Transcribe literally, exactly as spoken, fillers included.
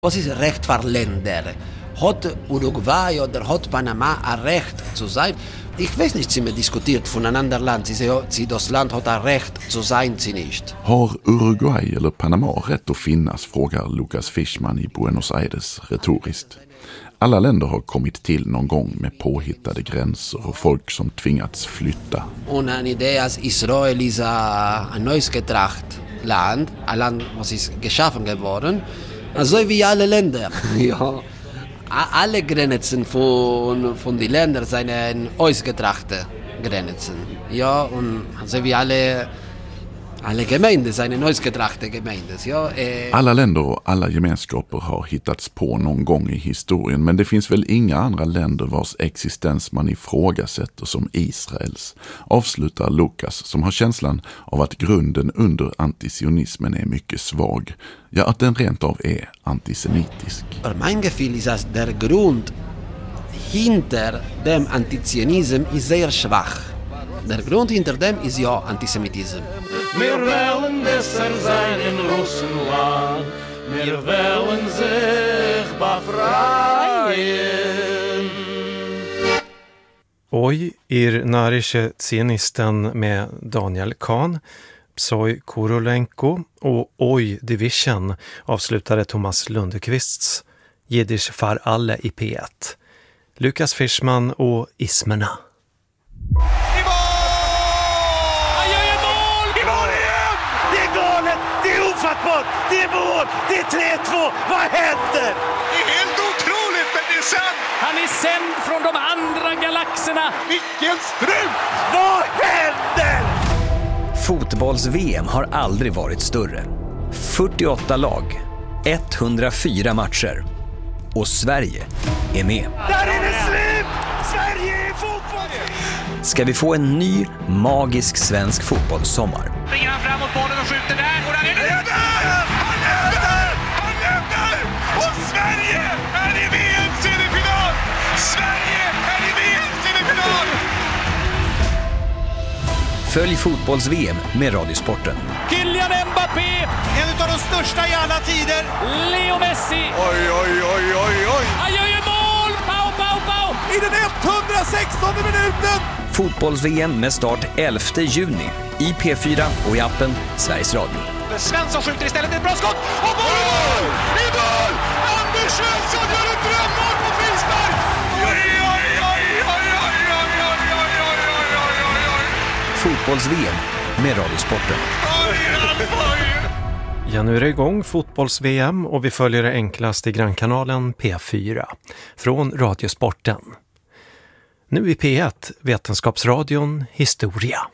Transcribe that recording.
Was ist Recht für Länder? Hat Uruguay oder hat Panama ein Recht zu sein? Ich weiß nicht, sie mir diskutiert von einem anderen Land. Sie sagen, sie das Land hat ein Recht zu sein, sie nicht. Har Uruguay eller Panama rätt att finnas, frågar Lucas Fischmann i Buenos Aires retoriskt. Alla länder har kommit till någon gång med påhittade gränser och folk som tvingats flytta. Und eine Idee, als Israel ist ein neues getracht Land, ein Land, was ist geschaffen geworden, also wie alle Länder. Ja. Alle Grenzen von, von den Ländern sind ausgetrachte Grenzen. Ja, und also wie alle, alle Gemeinden sind ausgetrachte Gemeinden. Ja, eh. Alla länder och alla gemenskaper har hittats på någon gång i historien, men det finns väl inga andra länder vars existens man ifrågasätter som Israels, avslutar Lucas, som har känslan av att grunden under antisionismen är mycket svag. Ja, att den rent av är antisemitisk. För mein Gefühl ist, dass der Grund hinter dem Antizionism ist sehr schwach. Der Grund hinter dem ist ja Antisemitism. Wir wollen besser sein in Russenland. Wir wollen sich befreien. Oj, ir narische Zionisten med Daniel Kahn, Psoj Korolenko och Oj Division avslutade Thomas Lundekvists Jiddisch för alla i P ett. Lucas Fischmann och Ismerna. Det är mål! Det är tre två! Vad händer? Det är helt otroligt, men det är sant! Han är sänd från de andra galaxerna! Vilken strut! Vad händer? Fotbolls-V M har aldrig varit större. fyrtioåtta lag, etthundrafyra matcher. Och Sverige är med. Där är det slut! Sverige är fotboll! Ska vi få en ny, magisk svensk fotbollssommar? Springer han framåt bollen och skjuter där, och där är det... Han är där! Han är där! Och Sverige är i V M-semifinal! Sverige är i V M-semifinal! Följ fotbolls-V M med Radiosporten. Kylian Mbappé! En av de största i alla tider! Leo Messi! Oj, oj, oj, oj, oj! Han gör ju mål! Pau, pau, pau! I den etthundrasextonde minuten! Fotbolls-V M med start elfte juni i P fyra och i appen Sveriges Radio. Svensson skjuter istället ett bra skott och mål! I mål! Anders Svensson gör ett drömmål på frispark! Oj, oj, oj, oj, oj, oj, oj, oj, oj, oj, oj, oj. Fotbolls-V M med Radiosporten. Ja, nu är det igång fotbolls-V M och vi följer det enklast i grannkanalen P fyra från Radiosporten. Nu i P ett, Vetenskapsradion Historia.